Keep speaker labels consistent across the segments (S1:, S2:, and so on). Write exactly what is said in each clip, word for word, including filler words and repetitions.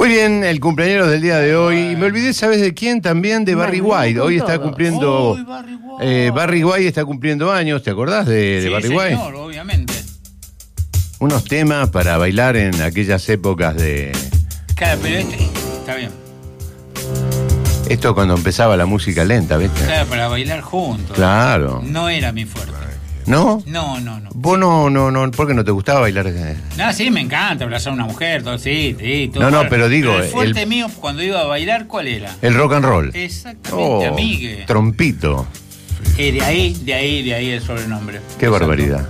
S1: Muy bien, el cumpleaños del día de hoy. Y me olvidé, ¿sabes de quién? También de Barry White. Hoy está cumpliendo...
S2: Oh, Barry White.
S1: Eh, Barry White está cumpliendo años. ¿Te acordás de, de
S2: sí,
S1: Barry
S2: señor,
S1: White?
S2: Obviamente.
S1: Unos temas para bailar en aquellas épocas de...
S2: Claro, pero este... Está bien.
S1: Esto cuando empezaba la música lenta, ¿viste?
S2: Claro, para bailar juntos.
S1: Claro.
S2: No era mi fuerte.
S1: ¿No?
S2: No, no, no.
S1: ¿Vos no, no, no, por qué no te gustaba bailar?
S2: No, sí, me encanta abrazar a una mujer, todo, sí, sí. Todo
S1: No, no,
S2: claro.
S1: pero digo...
S2: Pero el fuerte
S1: el...
S2: mío, cuando iba a bailar, ¿cuál era?
S1: El rock and roll.
S2: Exactamente,
S1: Oh,
S2: amigue.
S1: trompito.
S2: Eh, de ahí, de ahí, de ahí el sobrenombre.
S1: Qué
S2: Exacto.
S1: barbaridad.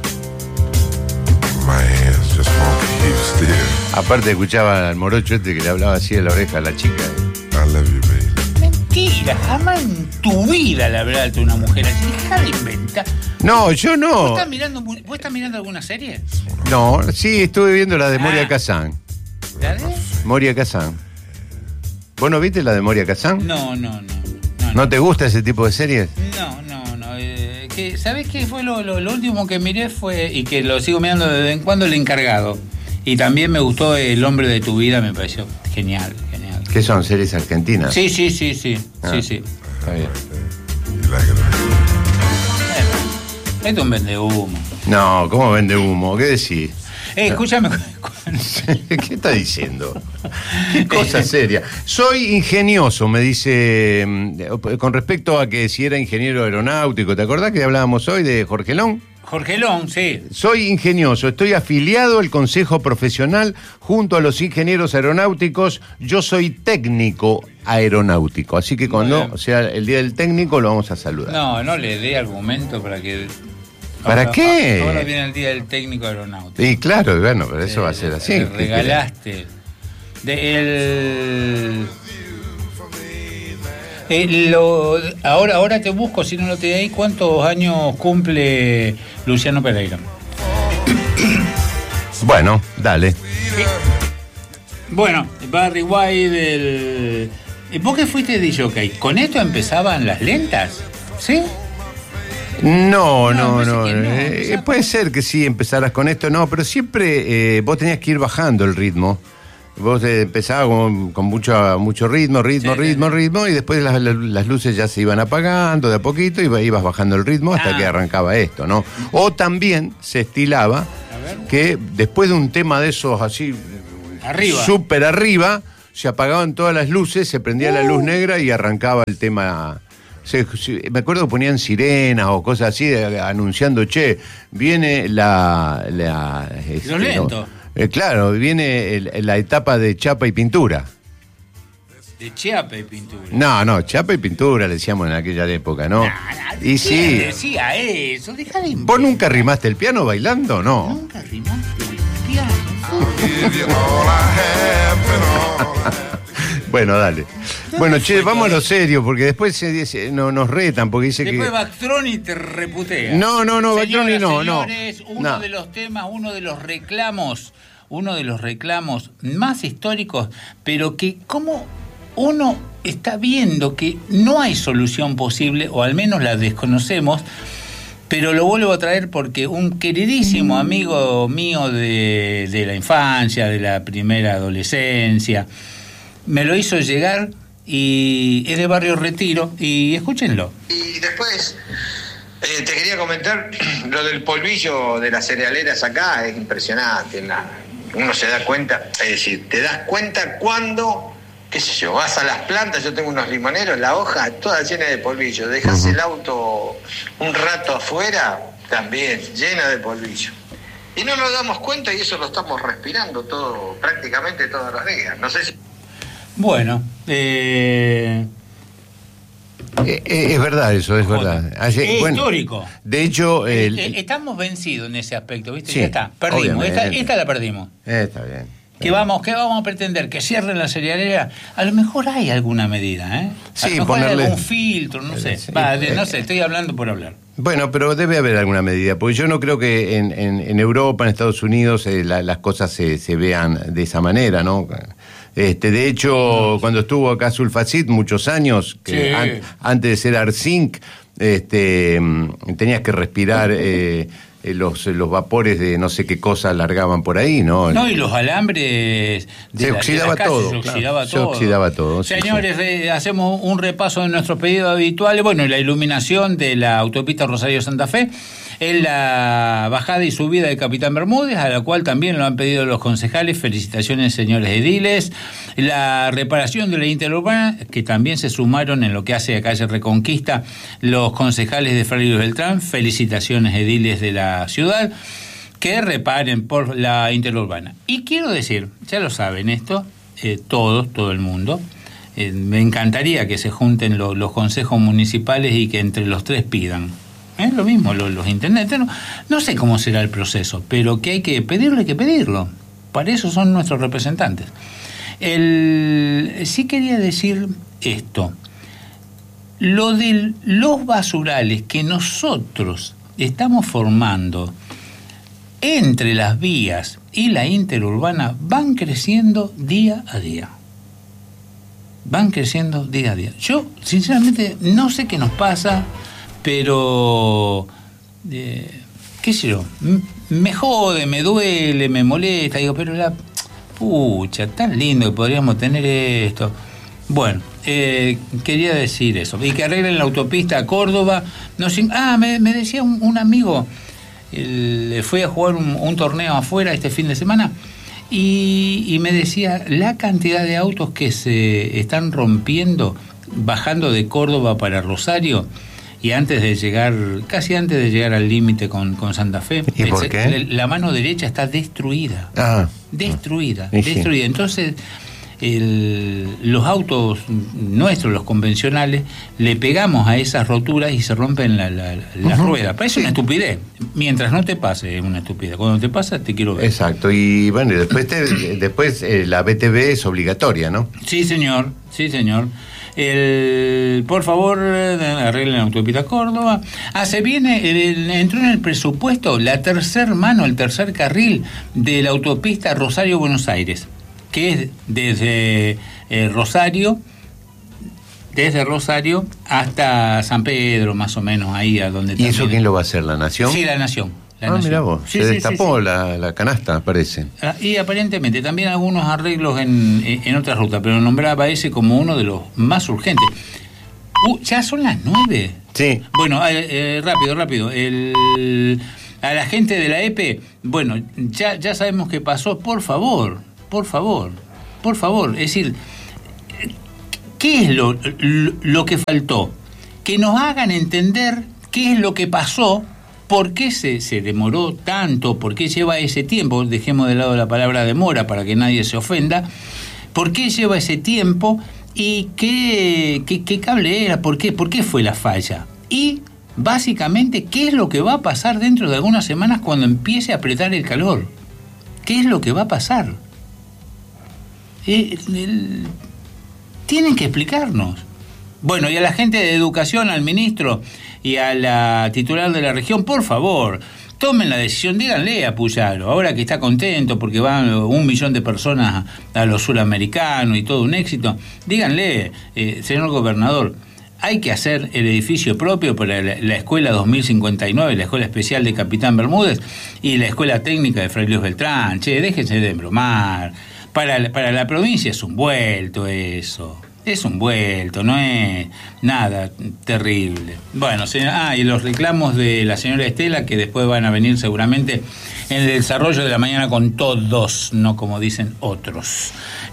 S1: Aparte escuchaba al morocho este que le hablaba así a la oreja a la chica.
S3: I love you, baby.
S2: Mentira, jamás en tu vida le hablaste a una mujer así. Deja de inventar.
S1: No, yo no.
S2: ¿Vos estás mirando, ¿vos estás mirando alguna serie?
S1: No, sí, estuve viendo la de Moria
S2: Ah.
S1: Kazan.
S2: ¿La de?
S1: Moria Kazan. ¿Vos no viste la de Moria Kazan?
S2: No, no, no. No,
S1: ¿No te gusta ese tipo de series?
S2: No, no, no. Eh, que, ¿sabés qué fue lo, lo, lo último que miré? Fue, y que lo sigo mirando de vez en cuando, El Encargado. Y también me gustó El Hombre de tu Vida, me pareció genial, genial.
S1: ¿Qué son? ¿Series argentinas?
S2: Sí, sí, sí, sí.
S1: Ah.
S2: Sí, sí.
S1: Está bien.
S3: You like it?
S2: Eh, esto es un vendehumo.
S1: No, ¿cómo vende humo? ¿Qué decís?
S2: Eh, escúchame.
S1: ¿Qué está diciendo? Qué cosa seria. Soy ingenioso, me dice, mm, con respecto a que si era ingeniero aeronáutico. ¿Te acordás que hablábamos hoy de Jorgelón?
S2: Jorgelón, sí.
S1: Soy ingenioso, estoy afiliado al Consejo Profesional junto a los ingenieros aeronáuticos. Yo soy técnico aeronáutico, así que cuando sea el día del técnico lo vamos a saludar.
S2: No, no le dé argumento para que...
S1: ¿Para
S2: ahora,
S1: qué?
S2: Ahora viene el día del técnico aeronáutico.
S1: Y claro, bueno, pero eso
S2: Eh,
S1: va a ser así.
S2: le regalaste. De el, el- lo- ahora, ahora te busco, si no lo te ahí, ¿cuántos años cumple Luciano Pereira?
S1: Bueno, dale.
S2: Bueno, Barry White del... ¿Vos qué fuiste de jockey? ¿Con esto empezaban las lentas? ¿Sí?
S1: No, no,
S2: No, me
S1: no.
S2: parece que no,
S1: eh,
S2: o sea,
S1: puede ser que sí empezaras con esto, no, pero siempre eh, vos tenías que ir bajando el ritmo. Vos eh, empezabas con, con mucho, mucho ritmo, ritmo,
S2: Sí,
S1: ritmo,
S2: sí.
S1: ritmo, y después las, las- las luces ya se iban apagando de a poquito y ibas bajando el ritmo hasta
S2: Ah.
S1: que arrancaba esto, ¿no? O también se estilaba
S2: A ver.
S1: que después de un tema de esos así,
S2: Arriba.
S1: súper arriba, se apagaban todas las luces, se prendía la luz negra y arrancaba el tema. Se- se- me acuerdo que ponían sirenas o cosas así, de- anunciando, che, viene la... la este,
S2: Lo lento.
S1: no, eh, claro, viene el- la etapa de chapa y pintura.
S2: De Chiapas y pintura.
S1: No, no, chapa y pintura le decíamos en aquella época, ¿no?
S2: Nah, nah,
S1: Y
S2: ¿quién
S1: sí.
S2: decía eso? Deja de
S1: ¿Vos nunca rimaste el piano bailando? No.
S2: Nunca rimaste el piano.
S3: Give you all I have and all I have.
S1: Bueno, dale. Bueno, che, vamos a lo serio, porque después se dice- no, nos retan, porque dice
S2: Después
S1: que...
S2: Bactroni te reputea.
S1: No, no, no,
S2: Señoras,
S1: Bactroni no, no.
S2: señores, uno
S1: No.
S2: de los temas, uno de los reclamos, uno de los reclamos más históricos, pero que como uno está viendo que no hay solución posible, o al menos la desconocemos, pero lo vuelvo a traer porque un queridísimo amigo mío de, de la infancia, de la primera adolescencia, me lo hizo llegar y es de Barrio Retiro, y escúchenlo.
S4: Y después eh, te quería comentar lo del polvillo de las cerealeras acá, es impresionante. la- uno se da cuenta, es decir, te das cuenta cuando, qué sé yo, vas a las plantas, yo tengo unos limoneros, la hoja toda llena de polvillo, dejas el auto un rato afuera, también llena de polvillo. Y no nos damos cuenta y eso lo estamos respirando todo, prácticamente todos los días. No sé si...
S2: Bueno, eh,
S1: Eh, eh, es verdad eso, es verdad. Ayer-
S2: es
S1: bueno,
S2: histórico.
S1: De hecho, el-
S2: Eh, estamos vencidos en ese aspecto, ¿viste?
S1: Sí,
S2: Ya está, perdimos. Esta,
S1: obviamente.
S2: esta la perdimos.
S1: eh, está bien.
S2: ¿Qué vamos, ¿Qué vamos a pretender? ¿Que cierren la cerealera? A lo mejor hay alguna medida, ¿eh?
S1: Sí,
S2: a lo mejor
S1: ponerle-
S2: hay algún filtro, no sé.
S1: Sí,
S2: Va, de-
S1: eh,
S2: no sé, estoy hablando por hablar.
S1: Bueno, pero debe haber alguna medida, porque yo no creo que en, en- en Europa, en Estados Unidos, eh, la- las cosas se, se vean de esa manera, ¿no? Este, de hecho, cuando estuvo acá Sulfacid muchos años, que
S2: Sí.
S1: an- antes de ser Arzinc, este, mm, tenías que respirar eh, eh, los, los vapores de no sé qué cosa largaban por ahí, ¿no?
S2: No, y los alambres... De
S1: se
S2: la,
S1: oxidaba
S2: de las casas,
S1: todo.
S2: Se oxidaba
S1: claro,
S2: todo.
S1: Se oxidaba todo. Sí,
S2: Señores,
S1: sí.
S2: Eh, hacemos un repaso de nuestros pedidos habituales. Bueno, la iluminación de la autopista Rosario-Santa Fe, en la bajada y subida de Capitán Bermúdez, a la cual también lo han pedido los concejales. Felicitaciones, señores ediles. La reparación de la interurbana, que también se sumaron en lo que hace a calle Reconquista los concejales de Fray Luis Beltrán. Felicitaciones, ediles de la ciudad, que reparen por la interurbana. Y quiero decir, ya lo saben esto, eh, todos, todo el mundo, eh, me encantaría que se junten lo, los consejos municipales y que entre los tres pidan. Es lo mismo, los, los intendentes. No, no sé cómo será el proceso, pero que hay que pedirlo, hay que pedirlo. Para eso son nuestros representantes. El, sí quería decir esto. Lo de los basurales que nosotros estamos formando entre las vías y la interurbana van creciendo día a día. Van creciendo día a día. Yo, sinceramente, no sé qué nos pasa, pero, eh, qué sé yo, m- me jode, me duele, me molesta, digo, pero la pucha, tan lindo que podríamos tener esto. Bueno, eh, quería decir eso, y que arreglen la autopista a Córdoba. No sé, ah, me, me decía un, un amigo, él fue a jugar un, un torneo afuera este fin de semana, y, y me decía la cantidad de autos que se están rompiendo bajando de Córdoba para Rosario. Y antes de llegar, casi antes de llegar al límite con, con Santa Fe,
S1: ¿Y por
S2: el,
S1: qué?
S2: La, la mano derecha está destruida.
S1: Ah.
S2: Destruida,
S1: Sí, sí.
S2: destruida. Entonces, el, los autos nuestros, los convencionales, le pegamos a esas roturas y se rompen la, la, la
S1: Uh-huh.
S2: rueda. Parece una estupidez. Mientras no te pase, es una estupidez. Cuando te pasa, te quiero ver.
S1: Exacto, y bueno, y después, te, después eh, la B T V es obligatoria, ¿no?
S2: Sí, señor, sí, señor. El, por favor, arreglen la autopista Córdoba. Ah, se viene, el, entró en el presupuesto la tercer mano, el tercer carril de la autopista Rosario-Buenos Aires, que es desde eh, Rosario, desde Rosario hasta San Pedro, más o menos, ahí a donde
S1: ¿Y eso
S2: termina.
S1: quién lo va a hacer? ¿La Nación?
S2: Sí, la Nación. La
S1: ah,
S2: Nación.
S1: mirá vos,
S2: Sí,
S1: se
S2: sí,
S1: destapó
S2: sí, sí.
S1: La, la canasta, parece.
S2: Ah, y aparentemente también algunos arreglos en, en otras rutas, pero nombraba ese como uno de los más urgentes. Uh, ya son las nueve.
S1: Sí.
S2: Bueno, eh, eh, rápido, rápido. El, a la gente de la E P E, bueno, ya, ya sabemos qué pasó. Por favor, por favor, por favor. Es decir, ¿qué es lo, lo, lo que faltó? Que nos hagan entender qué es lo que pasó. ¿Por qué se, se demoró tanto? ¿Por qué lleva ese tiempo? Dejemos de lado la palabra demora para que nadie se ofenda. ¿Por qué lleva ese tiempo? ¿Y qué, qué, qué cable era? ¿Por qué? ¿Por qué fue la falla? Y, básicamente, ¿qué es lo que va a pasar dentro de algunas semanas cuando empiece a apretar el calor? ¿Qué es lo que va a pasar? Eh, el, tienen que explicarnos. Bueno, y a la gente de educación, al ministro y a la titular de la región, por favor, tomen la decisión, díganle a Puyaro, ahora que está contento porque van un millón de personas a, a los suramericanos y todo un éxito, díganle, eh, señor gobernador, hay que hacer el edificio propio para la, la Escuela dos mil cincuenta y nueve, la Escuela Especial de Capitán Bermúdez y la Escuela Técnica de Fray Luis Beltrán. Che, déjense de embromar. Para, para la provincia es un vuelto eso. Es un vuelto, no es nada terrible. Bueno, señora, ah, y los reclamos de la señora Estela, que después van a venir seguramente en el desarrollo de la mañana con todos, no como dicen otros.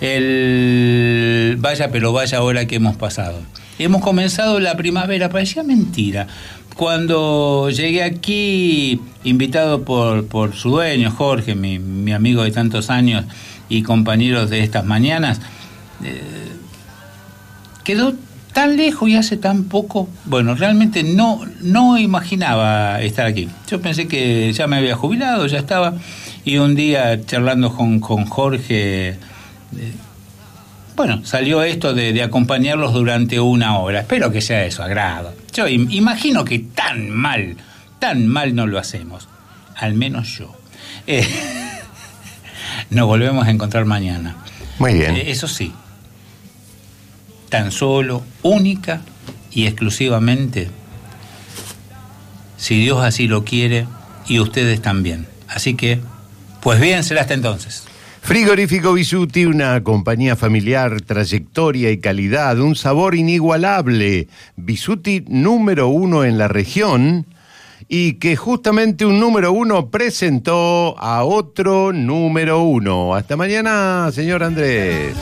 S2: El vaya, pero vaya hora que hemos pasado. Hemos comenzado la primavera, parecía mentira. Cuando llegué aquí, invitado por, por su dueño, Jorge, mi, mi amigo de tantos años y compañeros de estas mañanas, eh, quedó tan lejos y hace tan poco. Bueno, realmente no, no imaginaba estar aquí. Yo pensé que ya me había jubilado, ya estaba. Y un día charlando con, con Jorge, eh, bueno, salió esto de, de acompañarlos durante una hora. Espero que sea de su agrado. Yo im- imagino que tan mal, tan mal no lo hacemos. Al menos yo. Eh, nos volvemos a encontrar mañana.
S1: Muy bien.
S2: Eh, eso sí. Tan solo, única y exclusivamente, si Dios así lo quiere, y ustedes también. Así que, pues bien, será hasta entonces.
S1: Frigorífico Bisuti, una compañía familiar, trayectoria y calidad, un sabor inigualable. Bisuti número uno en la región, y que justamente un número uno presentó a otro número uno. Hasta mañana, señor Andrés.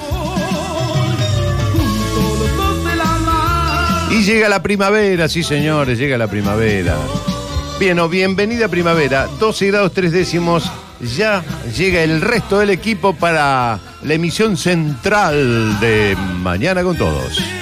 S1: Y llega la primavera, sí señores, llega la primavera. Bien, o bienvenida primavera, doce grados tres décimos. Ya llega el resto del equipo para la emisión central de Mañana con Todos.